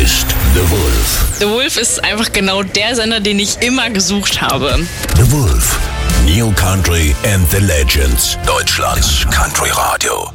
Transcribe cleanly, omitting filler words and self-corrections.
ist The Wolf. The Wolf ist einfach genau der Sender, den ich immer gesucht habe. The Wolf. New Country and the Legends. Deutschlands Country Radio.